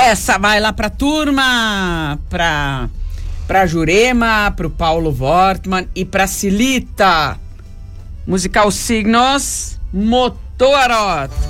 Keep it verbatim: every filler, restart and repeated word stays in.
Essa vai lá pra turma, pra, pra Jurema, pro Paulo Wortmann e pra Silita. Musical Signos, Motorot.